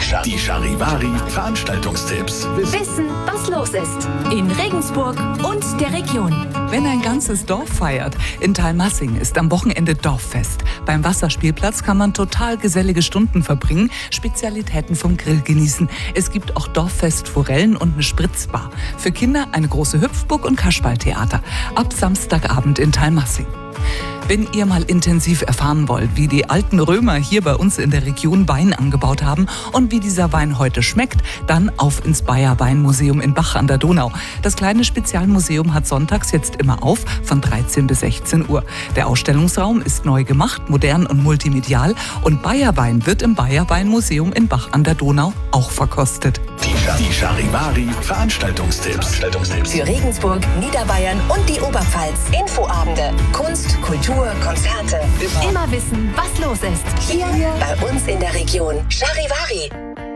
Die Charivari Veranstaltungstipps. Wissen, was los ist. In Regensburg und der Region. Wenn ein ganzes Dorf feiert. In Thalmassing ist am Wochenende Dorffest. Beim Wasserspielplatz kann man total gesellige Stunden verbringen, Spezialitäten vom Grill genießen. Es gibt auch Dorffest Forellen und eine Spritzbar. Für Kinder eine große Hüpfburg und Kasperltheater. Ab Samstagabend in Thalmassing. Wenn ihr mal intensiv erfahren wollt, wie die alten Römer hier bei uns in der Region Wein angebaut haben und wie dieser Wein heute schmeckt, dann auf ins Bayer Weinmuseum in Bach an der Donau. Das kleine Spezialmuseum hat sonntags jetzt immer auf, von 13 bis 16 Uhr. Der Ausstellungsraum ist neu gemacht, modern und multimedial und Bayer Wein wird im Bayer Weinmuseum in Bach an der Donau auch verkostet. Die Charivari Veranstaltungstipps. Für Regensburg, Niederbayern und die Oberpfalz. Infoabende, Kunst, Kultur, Konzerte. Immer wissen, was los ist. Hier bei uns in der Region. Charivari.